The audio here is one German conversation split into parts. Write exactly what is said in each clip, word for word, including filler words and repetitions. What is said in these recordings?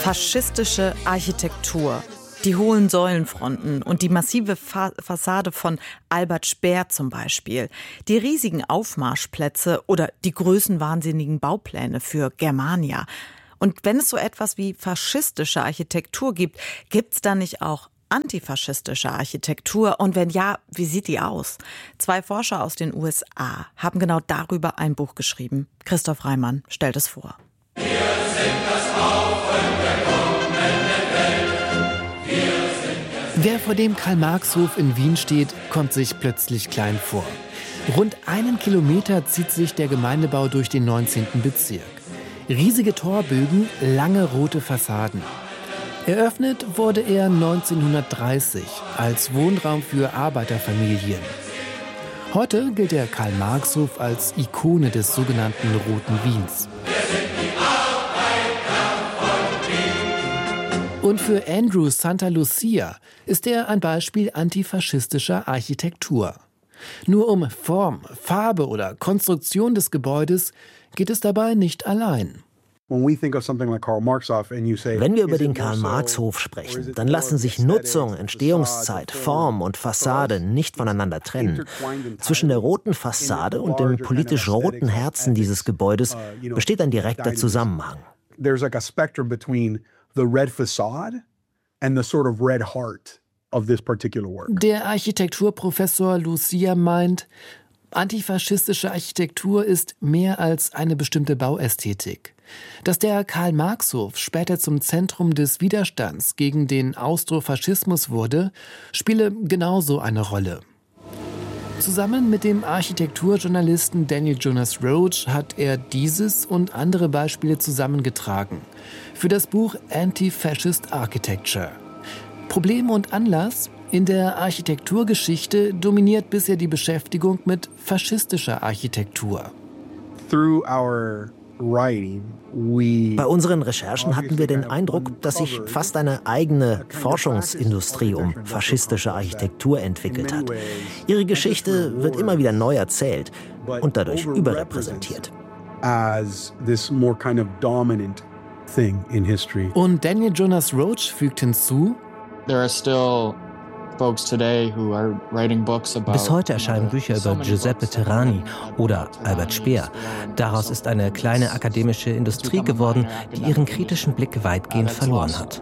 Faschistische Architektur. Die hohen Säulenfronten und die massive Fa- Fassade von Albert Speer zum Beispiel. Die riesigen Aufmarschplätze oder die größenwahnsinnigen Baupläne für Germania. Und wenn es so etwas wie faschistische Architektur gibt, gibt es da nicht auch antifaschistische Architektur? Und wenn ja, wie sieht die aus? Zwei Forscher aus den U S A haben genau darüber ein Buch geschrieben. Christoph Reimann stellt es vor. Wir sind das Haufen der kommenden Welt. Wir sind es. Wer vor dem Karl-Marx-Hof in Wien steht, kommt sich plötzlich klein vor. Rund einen Kilometer zieht sich der Gemeindebau durch den neunzehnten Bezirk. Riesige Torbögen, lange rote Fassaden. Eröffnet wurde er neunzehnhundertdreißig als Wohnraum für Arbeiterfamilien. Heute gilt der Karl-Marx-Hof als Ikone des sogenannten Roten Wiens. Und für Andrew Santa Lucia ist er ein Beispiel antifaschistischer Architektur. Nur um Form, Farbe oder Konstruktion des Gebäudes geht es dabei nicht allein. Wenn wir über den Karl-Marx-Hof sprechen, dann lassen sich Nutzung, Entstehungszeit, Form und Fassade nicht voneinander trennen. Zwischen der roten Fassade und dem politisch roten Herzen dieses Gebäudes besteht ein direkter Zusammenhang. Der Architekturprofessor Lucia meint, antifaschistische Architektur ist mehr als eine bestimmte Bauästhetik. Dass der Karl-Marx-Hof später zum Zentrum des Widerstands gegen den Austrofaschismus wurde, spiele genauso eine Rolle. Zusammen mit dem Architekturjournalisten Daniel Jonas Roach hat er dieses und andere Beispiele zusammengetragen für das Buch Anti-Fascist Architecture. Problem und Anlass? In der Architekturgeschichte dominiert bisher die Beschäftigung mit faschistischer Architektur. Through our Bei unseren Recherchen hatten wir den Eindruck, dass sich fast eine eigene Forschungsindustrie um faschistische Architektur entwickelt hat. Ihre Geschichte wird immer wieder neu erzählt und dadurch überrepräsentiert. Und Daniel Jonas Roach fügt hinzu: Bis heute erscheinen Bücher über Giuseppe Terrani oder Albert Speer. Daraus ist eine kleine akademische Industrie geworden, die ihren kritischen Blick weitgehend verloren hat.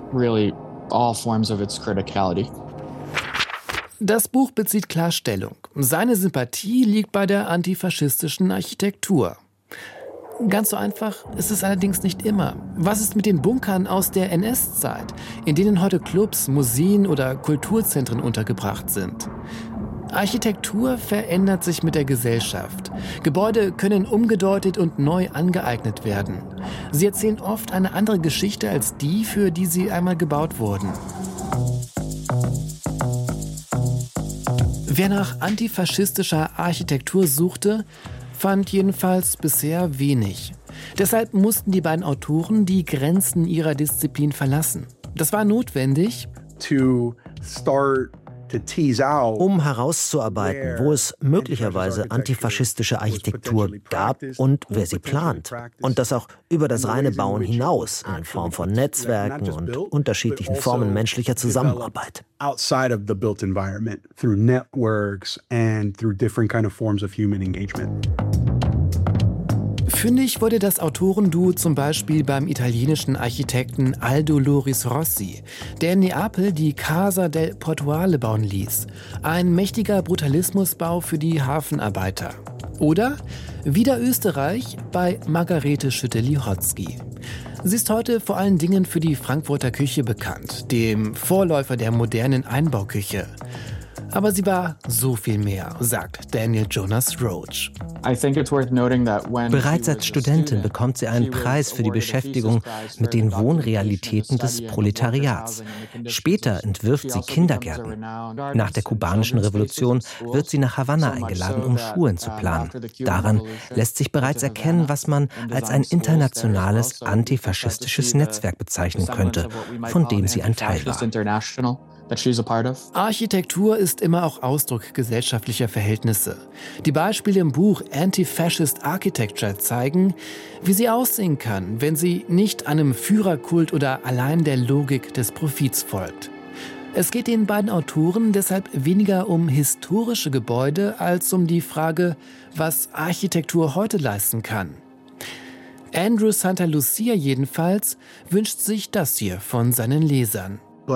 Das Buch bezieht klar Stellung. Seine Sympathie liegt bei der antifaschistischen Architektur. Ganz so einfach ist es allerdings nicht immer. Was ist mit den Bunkern aus der N S-Zeit, in denen heute Clubs, Museen oder Kulturzentren untergebracht sind? Architektur verändert sich mit der Gesellschaft. Gebäude können umgedeutet und neu angeeignet werden. Sie erzählen oft eine andere Geschichte als die, für die sie einmal gebaut wurden. Wer nach antifaschistischer Architektur suchte, fand jedenfalls bisher wenig. Deshalb mussten die beiden Autoren die Grenzen ihrer Disziplin verlassen. Das war notwendig, to start to tease out, um herauszuarbeiten, wo es möglicherweise antifaschistische Architektur gab und wer sie plant. Und das auch über das reine Bauen hinaus, in Form von Netzwerken und unterschiedlichen Formen menschlicher Zusammenarbeit. Outside of the built environment, through networks and through different kind of forms of human engagement. Fündig wurde das Autorenduo zum Beispiel beim italienischen Architekten Aldo Loris Rossi, der in Neapel die Casa del Portuale bauen ließ. Ein mächtiger Brutalismusbau für die Hafenarbeiter. Oder wieder Österreich bei Margarete Schütte-Lihotzky. Sie ist heute vor allen Dingen für die Frankfurter Küche bekannt, dem Vorläufer der modernen Einbauküche. Aber sie war so viel mehr, sagt Daniel Jonas Roach. Bereits als Studentin bekommt sie einen Preis für die Beschäftigung mit den Wohnrealitäten des Proletariats. Später entwirft sie Kindergärten. Nach der kubanischen Revolution wird sie nach Havanna eingeladen, um Schulen zu planen. Daran lässt sich bereits erkennen, was man als ein internationales antifaschistisches Netzwerk bezeichnen könnte, von dem sie ein Teil war. Architektur ist immer auch Ausdruck gesellschaftlicher Verhältnisse. Die Beispiele im Buch Anti-Fascist Architecture zeigen, wie sie aussehen kann, wenn sie nicht einem Führerkult oder allein der Logik des Profits folgt. Es geht den beiden Autoren deshalb weniger um historische Gebäude als um die Frage, was Architektur heute leisten kann. Andrew Santa Lucia jedenfalls wünscht sich das hier von seinen Lesern.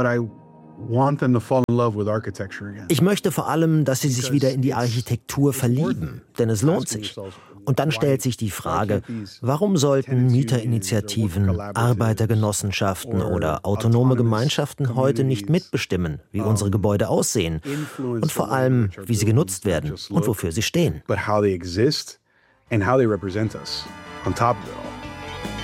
Ich möchte vor allem, dass sie sich wieder in die Architektur verlieben, denn es lohnt sich. Und dann stellt sich die Frage, warum sollten Mieterinitiativen, Arbeitergenossenschaften oder autonome Gemeinschaften heute nicht mitbestimmen, wie unsere Gebäude aussehen und vor allem, wie sie genutzt werden und wofür sie stehen. On top of it all.